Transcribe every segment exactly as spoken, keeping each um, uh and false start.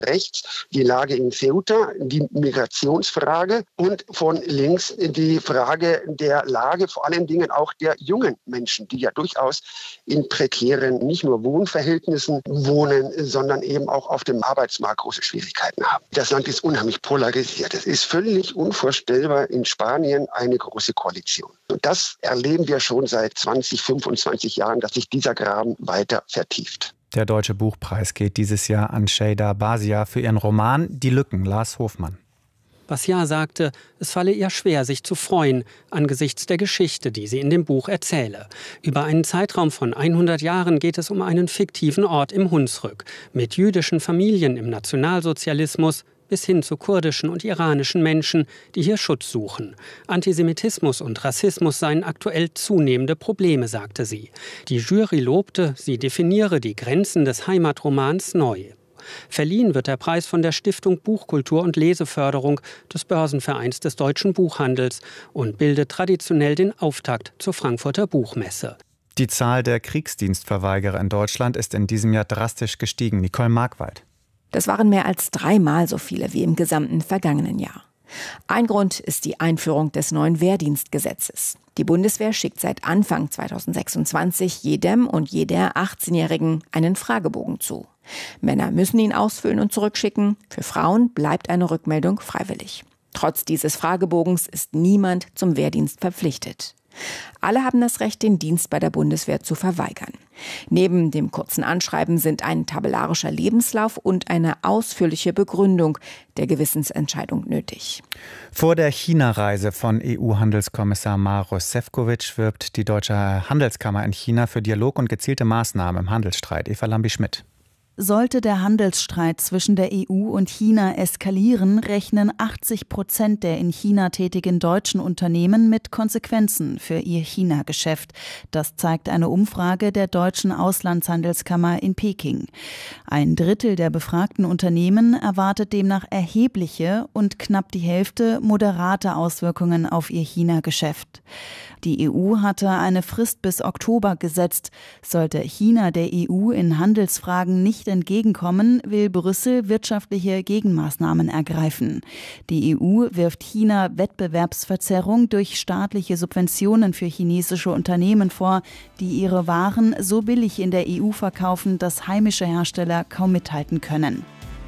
rechts die Lage in Ceuta, die Migrationsfrage und von links die Frage der Lage, vor allen Dingen auch der jungen Menschen, die ja durchaus in prekären, nicht nur Wohnverhältnissen wohnen, sondern eben auch auf dem Arbeitsmarkt große Schwierigkeiten haben. Das Land ist unheimlich polarisiert. Es ist völlig unvorstellbar in Spanien eine große Koalition. Und das erleben wir schon seit zwanzig, fünfundzwanzig Jahren, dass sich dieser Graben weiter vertieft. Der Deutsche Buchpreis geht dieses Jahr an Şeyda Bazia für ihren Roman Die Lücken, Lars Hofmann. Bazia sagte, es falle ihr schwer, sich zu freuen, angesichts der Geschichte, die sie in dem Buch erzähle. Über einen Zeitraum von hundert Jahren geht es um einen fiktiven Ort im Hunsrück, mit jüdischen Familien im Nationalsozialismus, bis hin zu kurdischen und iranischen Menschen, die hier Schutz suchen. Antisemitismus und Rassismus seien aktuell zunehmende Probleme, sagte sie. Die Jury lobte, sie definiere die Grenzen des Heimatromans neu. Verliehen wird der Preis von der Stiftung Buchkultur und Leseförderung des Börsenvereins des deutschen Buchhandels und bildet traditionell den Auftakt zur Frankfurter Buchmesse. Die Zahl der Kriegsdienstverweigerer in Deutschland ist in diesem Jahr drastisch gestiegen. Nicole Markwald. Das waren mehr als dreimal so viele wie im gesamten vergangenen Jahr. Ein Grund ist die Einführung des neuen Wehrdienstgesetzes. Die Bundeswehr schickt seit Anfang zweitausendsechsundzwanzig jedem und jeder achtzehnjährigen einen Fragebogen zu. Männer müssen ihn ausfüllen und zurückschicken. Für Frauen bleibt eine Rückmeldung freiwillig. Trotz dieses Fragebogens ist niemand zum Wehrdienst verpflichtet. Alle haben das Recht, den Dienst bei der Bundeswehr zu verweigern. Neben dem kurzen Anschreiben sind ein tabellarischer Lebenslauf und eine ausführliche Begründung der Gewissensentscheidung nötig. Vor der China-Reise von E U-Handelskommissar Maroš Šefčovič wirbt die Deutsche Handelskammer in China für Dialog und gezielte Maßnahmen im Handelsstreit. Eva Lambi-Schmidt. Sollte der Handelsstreit zwischen der E U und China eskalieren, rechnen achtzig Prozent der in China tätigen deutschen Unternehmen mit Konsequenzen für ihr China-Geschäft. Das zeigt eine Umfrage der Deutschen Auslandshandelskammer in Peking. Ein Drittel der befragten Unternehmen erwartet demnach erhebliche und knapp die Hälfte moderate Auswirkungen auf ihr China-Geschäft. Die E U hatte eine Frist bis Oktober gesetzt. Sollte China der E U in Handelsfragen nicht entgegenkommen, will Brüssel wirtschaftliche Gegenmaßnahmen ergreifen. Die E U wirft China Wettbewerbsverzerrung durch staatliche Subventionen für chinesische Unternehmen vor, die ihre Waren so billig in der E U verkaufen, dass heimische Hersteller kaum mithalten können.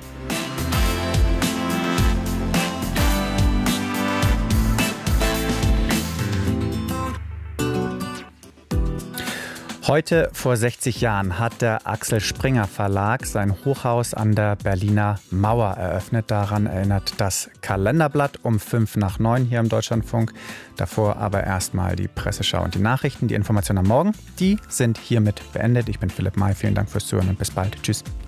Heute vor sechzig Jahren hat der Axel Springer Verlag sein Hochhaus an der Berliner Mauer eröffnet. Daran erinnert das Kalenderblatt um fünf nach neun hier im Deutschlandfunk. Davor aber erstmal die Presseschau und die Nachrichten. Die Informationen am Morgen, die sind hiermit beendet. Ich bin Philipp May. Vielen Dank fürs Zuhören und bis bald. Tschüss.